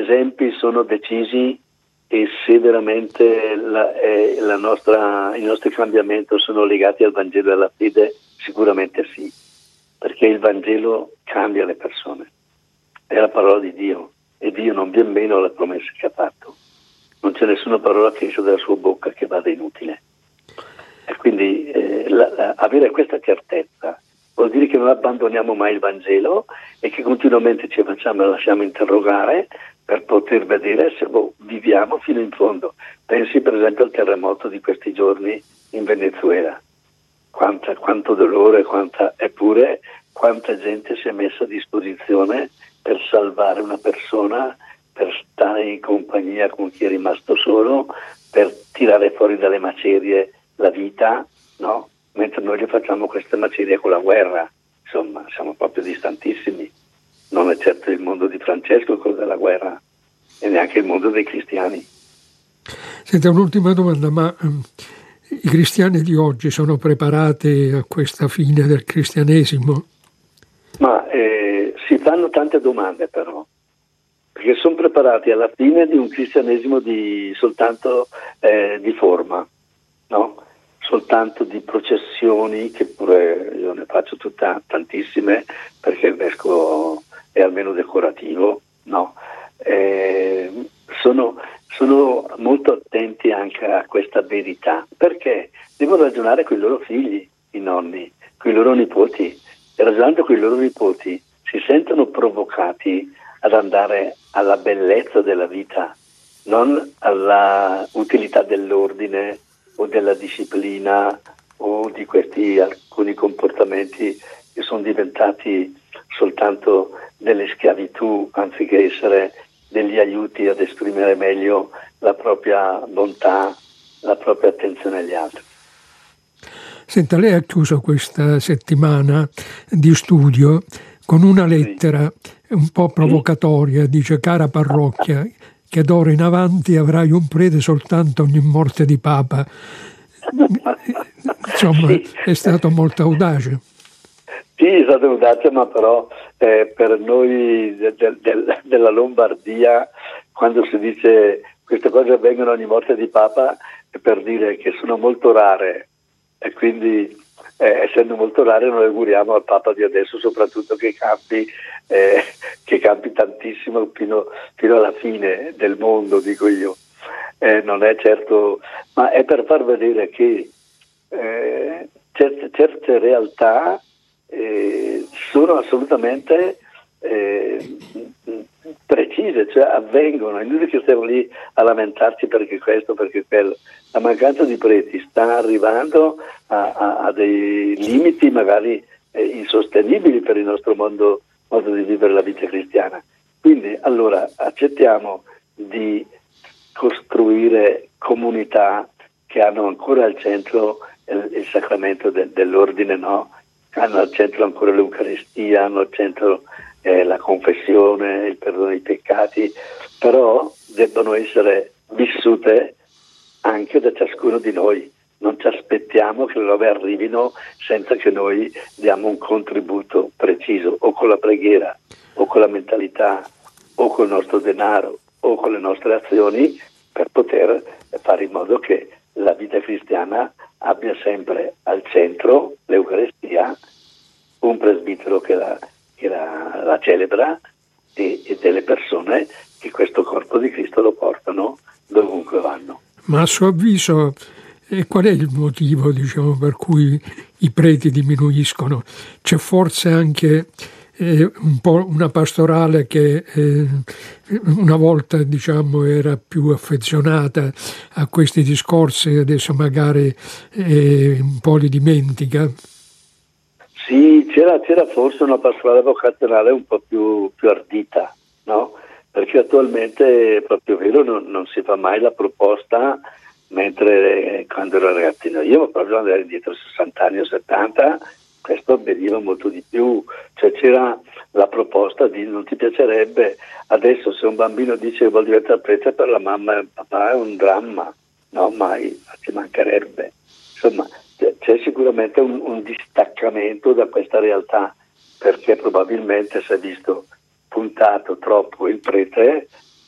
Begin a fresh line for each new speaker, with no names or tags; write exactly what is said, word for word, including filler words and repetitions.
esempi sono decisi e se veramente la, eh, la nostra, il nostro cambiamento sono legati al Vangelo e alla fede, sicuramente sì, perché il Vangelo cambia le persone, è la parola di Dio e Dio non viene meno alle promesse che ha fatto, non c'è nessuna parola che esce dalla sua bocca che vada inutile. E quindi eh, la, la, avere questa certezza vuol dire che non abbandoniamo mai il Vangelo e che continuamente ci facciamo e lasciamo interrogare per poter vedere se boh, viviamo fino in fondo. Pensi per esempio al terremoto di questi giorni in Venezuela, quanta, quanto dolore, quanta, eppure quanta gente si è messa a disposizione per salvare una persona, per stare in compagnia con chi è rimasto solo, per tirare fuori dalle macerie la vita, no? Mentre noi le facciamo queste macerie con la guerra, insomma, siamo proprio distantissimi. Non è certo il mondo di Francesco quello della guerra e neanche il mondo dei cristiani.
Senta, un'ultima domanda, ma um, i cristiani di oggi sono preparati a questa fine del cristianesimo?
Ma eh, si fanno tante domande però, perché sono preparati alla fine di un cristianesimo di soltanto eh, di forma, no? Soltanto di processioni, che pure io ne faccio tutta, tantissime, perché il vescovo è almeno decorativo, no? Eh, sono, sono molto attenti anche a questa verità, perché devono ragionare con i loro figli, i nonni, con i loro nipoti, e ragionando con i loro nipoti si sentono provocati ad andare alla bellezza della vita, non alla utilità dell'ordine o della disciplina o di questi alcuni comportamenti che sono diventati soltanto delle schiavitù anziché essere degli aiuti ad esprimere meglio la propria bontà, la propria attenzione agli altri.
Senta, lei ha chiuso questa settimana di studio con una lettera sì. un po' provocatoria, dice: cara parrocchia, che d'ora in avanti avrai un prete soltanto ogni morte di Papa. Insomma, sì. È stato molto audace.
Sì, è stato audace, ma però eh, per noi de, de, de, della Lombardia, quando si dice queste cose avvengono ogni morte di Papa, è per dire che sono molto rare e quindi eh, essendo molto rare noi auguriamo al Papa di adesso soprattutto che campi, eh, che campi tantissimo fino, fino alla fine del mondo, dico io. Eh, non è certo, ma è per far vedere che eh, certe, certe realtà eh, sono assolutamente eh, precise, cioè avvengono, è inutile che stiamo lì a lamentarci perché questo, perché quello. La mancanza di preti sta arrivando a, a, a dei limiti magari eh, insostenibili per il nostro mondo, modo di vivere la vita cristiana. Quindi allora accettiamo di costruire comunità che hanno ancora al centro il, il sacramento de, dell'ordine, no? Hanno al centro ancora l'Eucaristia, hanno al centro eh, la confessione, il perdono dei peccati, però debbono essere vissute anche da ciascuno di noi. Non ci aspettiamo che le robe arrivino senza che noi diamo un contributo preciso, o con la preghiera, o con la mentalità, o col nostro denaro, o con le nostre azioni, per poter fare in modo che la vita cristiana abbia sempre al centro l'Eucaristia, un presbitero che la, che la, la celebra e, e delle persone che questo corpo di Cristo lo portano dovunque vanno.
Ma a suo avviso eh, qual è il motivo, diciamo, per cui i preti diminuiscono? C'è forse anche eh, un po' una pastorale che eh, una volta, diciamo, era più affezionata a questi discorsi e adesso magari eh, un po' li dimentica?
Sì, c'era, c'era forse una pastorale vocazionale un po' più, più ardita, no? Perché attualmente è proprio vero, non, non si fa mai la proposta, mentre quando ero ragazzino io, ma proprio andare indietro sessanta anni o settanta, questo avveniva molto di più, cioè c'era la proposta di non ti piacerebbe, adesso se un bambino dice che vuol diventare prete per la mamma e il papà è un dramma, no, mai, ci mancherebbe, insomma c'è sicuramente un, un distaccamento da questa realtà, perché probabilmente si è visto puntato troppo il prete